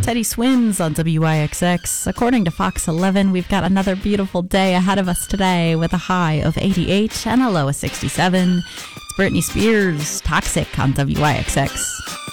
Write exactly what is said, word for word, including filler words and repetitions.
Teddy Swims on W I X X. According to Fox eleven, we've got another beautiful day ahead of us today with a high of eighty-eight and a low of sixty-seven. It's Britney Spears, Toxic on W I X X.